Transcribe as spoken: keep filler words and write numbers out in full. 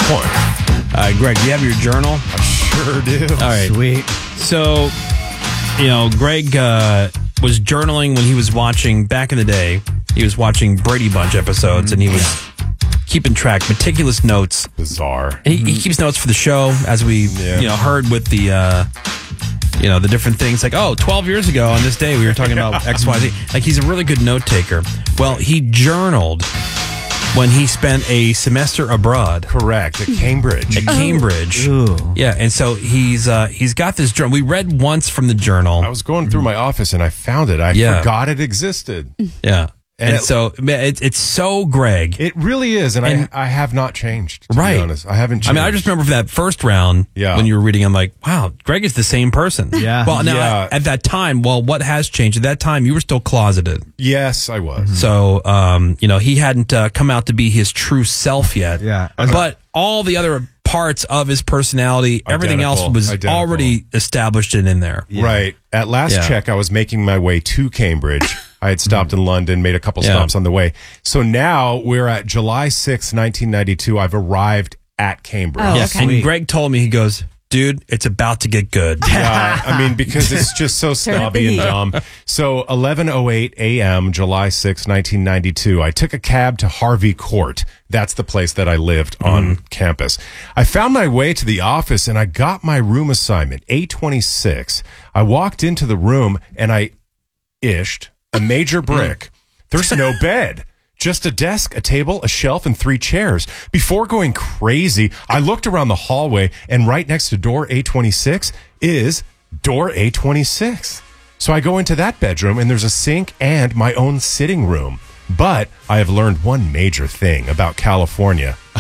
point. Uh, Greg, do you have your journal? I sure do. All right. Sweet. So, you know, Greg uh, was journaling when he was watching, back in the day, he was watching Brady Bunch episodes, and he was keeping track, meticulous notes. Bizarre. And he, he keeps notes for the show, as we, Yeah. you know, heard with the, uh, you know, the different things. Like, oh, twelve years ago on this day, we were talking about X, Y, Z. Like, he's a really good note taker. Well, he journaled when he spent a semester abroad. Correct. At Cambridge. At Cambridge. Ooh. Yeah, and so he's uh, he's got this journal. We read once from the journal. I was going through my office and I found it. I Yeah. forgot it existed. Yeah. And, And it- so man, it, it's so Greg. It really is, and, And- I I have not changed, to Right. be honest. I haven't changed. I mean, I just remember for that first round Yeah. when you were reading, I'm like, wow, Greg is the same person. Yeah. Well, now Yeah. at, at that time, well, what has changed? At that time, you were still closeted. Yes, I was. So, um, you know, he hadn't uh, come out to be his true self yet. Yeah. But all the other parts of his personality, everything else Identical. was Identical. already established and in there. Right. At last Yeah. check, I was making my way to Cambridge. I had stopped in London, made a couple Yeah. stops on the way. So now we're at July sixth, nineteen ninety-two. I've arrived at Cambridge. Oh, Yes. okay. And Greg told me, he goes, dude, it's about to get good. Yeah, I mean, because it's just so snobby and dumb. So eleven oh eight a.m., July sixth, nineteen ninety-two, I took a cab to Harvey Court. That's the place that I lived on campus. I found my way to the office and I got my room assignment, A twenty-six. I walked into the room and I ished a major brick. There's no bed. Just a desk, a table, a shelf, and three chairs. Before going crazy, I looked around the hallway, and right next to door A twenty-six is door A twenty-six. So I go into that bedroom, and there's a sink and my own sitting room. But I have learned one major thing about California.